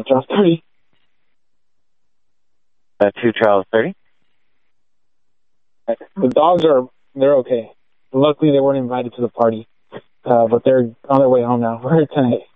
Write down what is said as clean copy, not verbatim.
Charles 30. 2 Charles 30. The dogs they're okay. Luckily, they weren't invited to the party, but they're on their way home now. We're here tonight.